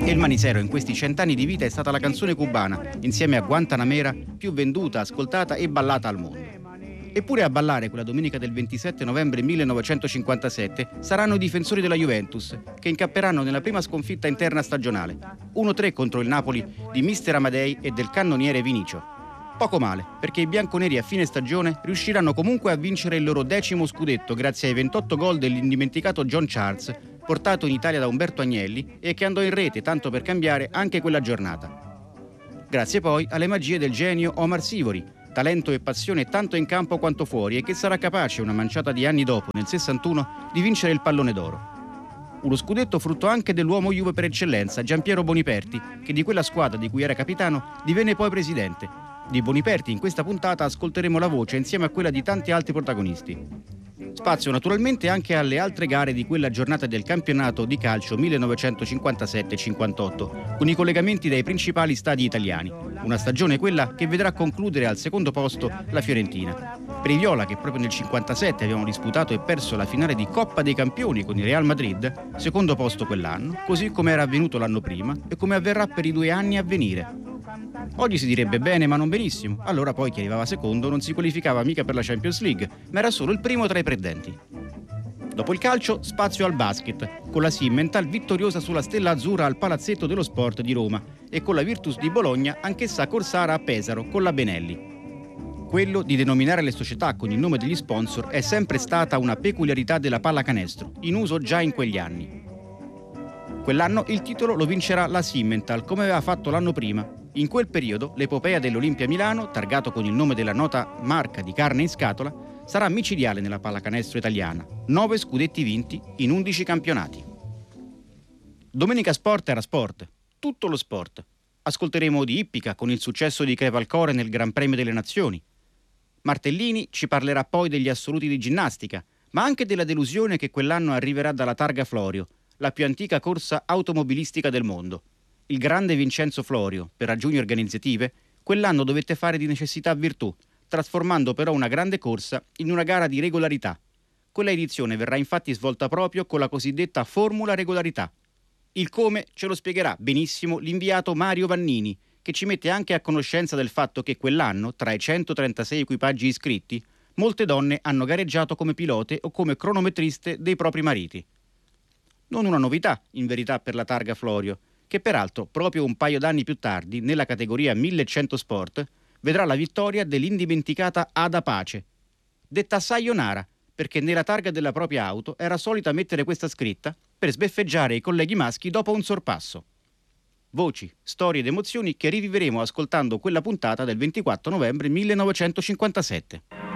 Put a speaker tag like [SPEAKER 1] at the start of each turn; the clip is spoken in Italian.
[SPEAKER 1] E il Manisero in questi 100 anni di vita è stata la canzone cubana, insieme a Guantanamera, più venduta, ascoltata e ballata al mondo. Eppure a ballare quella domenica del 27 novembre 1957 saranno i difensori della Juventus, che incapperanno nella prima sconfitta interna stagionale, 1-3 contro il Napoli di mister Amadei e del cannoniere Vinicio. Poco male, perché i bianconeri a fine stagione riusciranno comunque a vincere il loro 10° scudetto grazie ai 28 gol dell'indimenticato John Charles, portato in Italia da Umberto Agnelli e che andò in rete tanto per cambiare anche quella giornata. Grazie poi alle magie del genio Omar Sivori, talento e passione tanto in campo quanto fuori, e che sarà capace una manciata di anni dopo, nel 61, di vincere il Pallone d'Oro. Uno scudetto frutto anche dell'uomo Juve per eccellenza, Giampiero Boniperti, che di quella squadra di cui era capitano divenne poi presidente. Di Boniperti in questa puntata ascolteremo la voce insieme a quella di tanti altri protagonisti. Spazio naturalmente anche alle altre gare di quella giornata del campionato di calcio 1957-58, con i collegamenti dai principali stadi italiani. Una stagione quella che vedrà concludere al secondo posto la Fiorentina. Per i viola, che proprio nel 57 avevano disputato e perso la finale di Coppa dei Campioni con il Real Madrid, secondo posto quell'anno, così come era avvenuto l'anno prima e come avverrà per i 2 anni a venire. Oggi si direbbe bene ma non benissimo, allora poi chi arrivava secondo non si qualificava mica per la Champions League, ma era solo il primo tra i perdenti. Dopo il calcio, spazio al basket, con la Simmental vittoriosa sulla Stella Azzurra al Palazzetto dello Sport di Roma e con la Virtus di Bologna anch'essa corsara a Pesaro con la Benelli. Quello di denominare le società con il nome degli sponsor è sempre stata una peculiarità della pallacanestro, in uso già in quegli anni. Quell'anno il titolo lo vincerà la Simmental, come aveva fatto l'anno prima. In quel periodo l'epopea dell'Olimpia Milano, targato con il nome della nota marca di carne in scatola, sarà micidiale nella pallacanestro italiana. 9 scudetti vinti in 11 campionati. Domenica Sport era sport, tutto lo sport. Ascolteremo di ippica con il successo di Crevalcore nel Gran Premio delle Nazioni. Martellini ci parlerà poi degli assoluti di ginnastica, ma anche della delusione che quell'anno arriverà dalla Targa Florio, la più antica corsa automobilistica del mondo. Il grande Vincenzo Florio, per ragioni organizzative, quell'anno dovette fare di necessità virtù, trasformando però una grande corsa in una gara di regolarità. Quella edizione verrà infatti svolta proprio con la cosiddetta Formula Regolarità. Il come ce lo spiegherà benissimo l'inviato Mario Vannini, che ci mette anche a conoscenza del fatto che quell'anno, tra i 136 equipaggi iscritti, molte donne hanno gareggiato come pilote o come cronometriste dei propri mariti. Non una novità, in verità, per la Targa Florio, che peraltro, proprio un paio d'anni più tardi, nella categoria 1100 Sport, vedrà la vittoria dell'indimenticata Ada Pace, detta Sayonara, perché nella targa della propria auto era solita mettere questa scritta per sbeffeggiare i colleghi maschi dopo un sorpasso. Voci, storie ed emozioni che riviveremo ascoltando quella puntata del 24 novembre 1957.